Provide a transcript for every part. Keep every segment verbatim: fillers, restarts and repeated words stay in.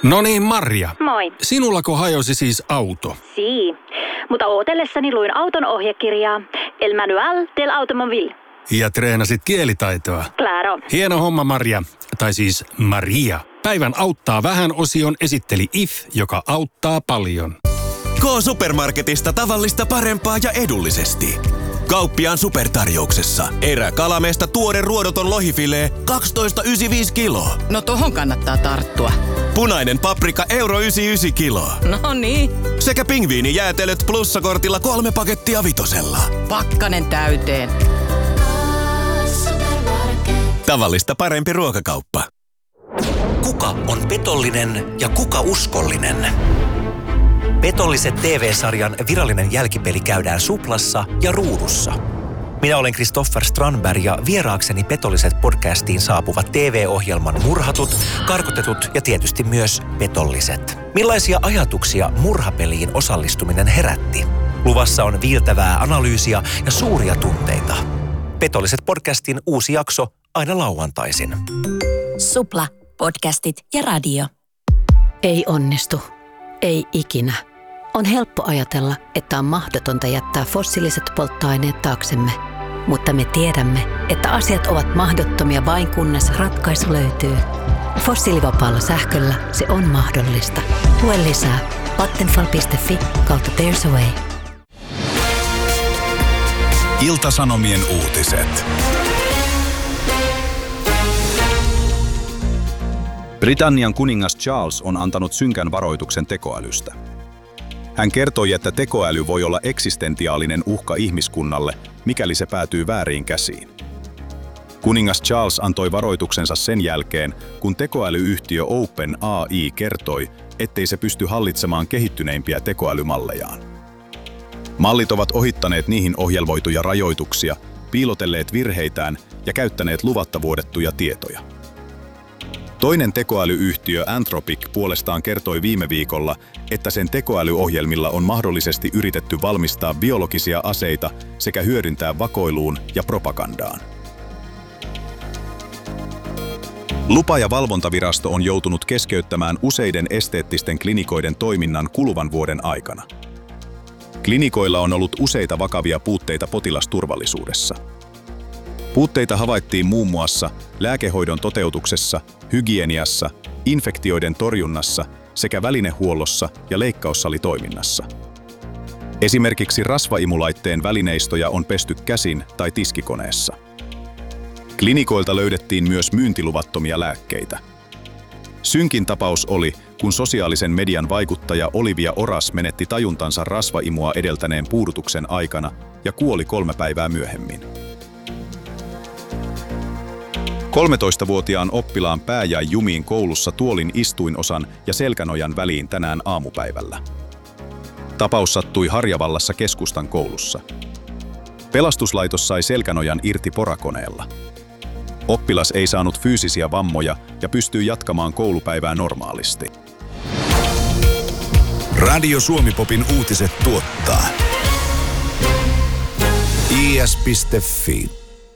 No niin, Marja. Moi. Sinullako hajosi siis auto? Sii. Mutta ootellessani luin auton ohjekirjaa El Manual del Automobile. Ja treenasit kielitaitoa. Claro. Hieno homma, Marja. Tai siis Maria. Päivän auttaa vähän -osion esitteli If, joka auttaa paljon. K-Supermarketista tavallista parempaa ja edullisesti. Kauppiaan supertarjouksessa. Eräkalameesta tuore ruodoton lohifilee kaksitoista pilkku yhdeksänkymmentäviisi kiloa. No tohon kannattaa tarttua. Punainen paprika euro yhdeksänkymmentäyhdeksän kiloa. No niin. Sekä pingviinijäätelöt plussakortilla kolme pakettia vitosella. Pakkanen täyteen. Tavallista parempi ruokakauppa. Kuka on petollinen ja kuka uskollinen? Petolliset T V-sarjan virallinen jälkipeli käydään Suplassa ja Ruudussa. Minä olen Kristoffer Strandberg ja vieraakseni Petolliset podcastiin saapuvat T V-ohjelman murhatut, karkotetut ja tietysti myös petolliset. Millaisia ajatuksia murhapeliin osallistuminen herätti? Luvassa on viiltävää analyysiä ja suuria tunteita. Petolliset podcastin uusi jakso aina lauantaisin. Supla, podcastit ja radio. Ei onnistu. Ei ikinä. On helppo ajatella, että on mahdotonta jättää fossiiliset polttoaineet taaksemme. Mutta me tiedämme, että asiat ovat mahdottomia vain kunnes ratkaisu löytyy. Fossiilivapaalla sähköllä se on mahdollista. Lue lisää vattenfall piste fi kautta There's a Way. Ilta-Sanomien uutiset. Britannian kuningas Charles on antanut synkän varoituksen tekoälystä. Hän kertoi, että tekoäly voi olla eksistentiaalinen uhka ihmiskunnalle, mikäli se päätyy vääriin käsiin. Kuningas Charles antoi varoituksensa sen jälkeen, kun tekoälyyhtiö OpenAI kertoi, ettei se pysty hallitsemaan kehittyneimpiä tekoälymallejaan. Mallit ovat ohittaneet niihin ohjelmoituja rajoituksia, piilotelleet virheitään ja käyttäneet luvatta vuodettuja tietoja. Toinen tekoälyyhtiö Anthropic puolestaan kertoi viime viikolla, että sen tekoälyohjelmilla on mahdollisesti yritetty valmistaa biologisia aseita sekä hyödyntää vakoiluun ja propagandaan. Lupa- ja valvontavirasto on joutunut keskeyttämään useiden esteettisten klinikoiden toiminnan kuluvan vuoden aikana. Klinikoilla on ollut useita vakavia puutteita potilasturvallisuudessa. Puutteita havaittiin muun muassa lääkehoidon toteutuksessa, hygieniassa, infektioiden torjunnassa sekä välinehuollossa ja leikkaussalitoiminnassa. Esimerkiksi rasvaimulaitteen välineistöjä on pesty käsin tai tiskikoneessa. Klinikoilta löydettiin myös myyntiluvattomia lääkkeitä. Synkin tapaus oli, kun sosiaalisen median vaikuttaja Olivia Oras menetti tajuntansa rasvaimua edeltäneen puudutuksen aikana ja kuoli kolme päivää myöhemmin. kolmetoistavuotiaan oppilaan pää jäi jumiin koulussa tuolin istuinosan ja selkänojan väliin tänään aamupäivällä. Tapaus sattui Harjavallassa keskustan koulussa. Pelastuslaitos sai selkänojan irti porakoneella. Oppilas ei saanut fyysisiä vammoja ja pystyy jatkamaan koulupäivää normaalisti. Radio Suomi-popin uutiset tuottaa i s piste f i.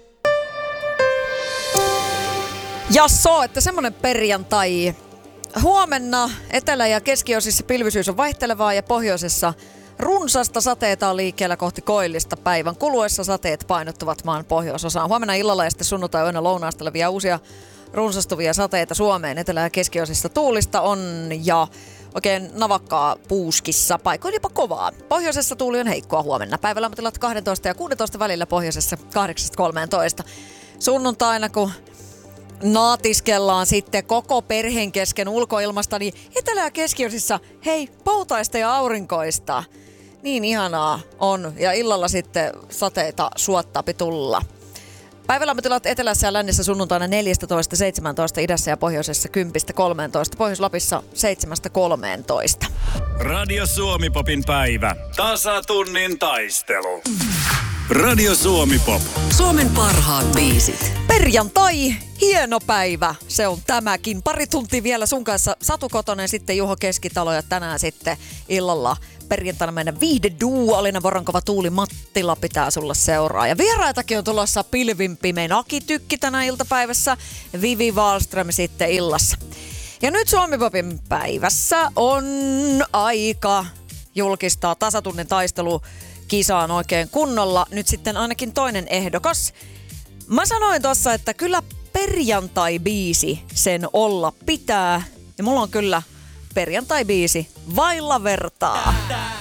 Ja so, että semmonen perjantai. Huomenna etelä- ja keskiosissa pilvisyys on vaihtelevaa ja pohjoisessa runsasta sateita on liikkeellä kohti koillista. Päivän kuluessa sateet painottuvat maan pohjoisosaan. Huomenna illalla ja sitten sunnuntai-yönä lounaasta leviää uusia runsastuvia sateita Suomeen. Etelä- ja keskiosissa tuulista on ja oikein navakkaa puuskissa, paikoin jopa kovaa. Pohjoisessa tuuli on heikkoa huomenna. Päivälämpötilat kaksitoista ja kuusitoista välillä, pohjoisessa kahdeksasta kolmeentoista. Sunnuntaina, kun naatiskellaan sitten koko perheen kesken ulkoilmasta, niin etelä- ja keskiosissa, hei, poutaista ja aurinkoista. Niin ihanaa on. Ja illalla sitten sateita suottaapi tulla. Päivälämpötilat etelässä ja lännessä sunnuntaina neljätoista seitsemäntoista, idässä ja pohjoisessa kymmenen kolmetoista, Pohjois-Lapissa seitsemästä kolmeentoista. Radio Suomi-popin päivä. Tasatunnin taistelu. Radio Suomi-pop. Suomen parhaat biisit. Perjantai, hieno päivä. Se on tämäkin. Pari tuntia vielä sun kanssa. Satu Kotonen, sitten Juho Keskitalo ja tänään sitten illalla perjantaina meidän viihdeduo. Alina Voronkova, Tuuli Mattila pitää sulla seuraa. Ja vieraitakin on tulossa pilvin pimein. Aki Tykki tänä iltapäivässä, Vivi Wallström sitten illassa. Ja nyt Suomi-popin päivässä on aika julkistaa tasatunnin taistelu kisaan oikein kunnolla. Nyt sitten ainakin toinen ehdokas. Mä sanoin tossa, että kyllä perjantai-biisi sen olla pitää. Ja mulla on kyllä perjantai-biisi vailla vertaa.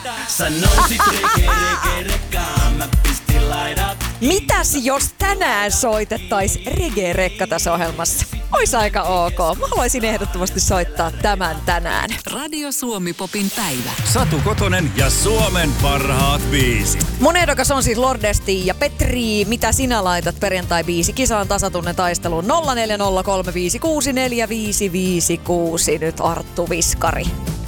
Mitäs jos tänään soitettais reggae-rekka tässä ohjelmassa? Ois aika ok. Mä haluaisin ehdottomasti soittaa tämän tänään. Radio Suomi-popin päivä. Satu Kotonen ja Suomen parhaat biisit. Mun ehdokas on siis Lordesti ja Petri. Mitä sinä laitat perjantai-biisi kisaan tasatunnin taisteluun? nolla neljä nolla kolme viisi kuusi neljä viisi viisi kuusi. Nyt Arttu Viskari.